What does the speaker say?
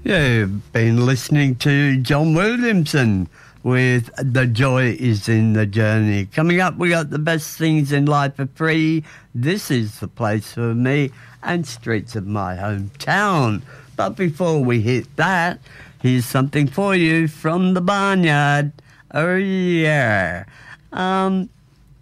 You've been listening to John Williamson with The Joy is in the Journey. Coming up, we got The Best Things in Life for Free. This is the place for me and Streets of My Hometown. But before we hit that, here's something for you from the Barnyard. Oh, yeah.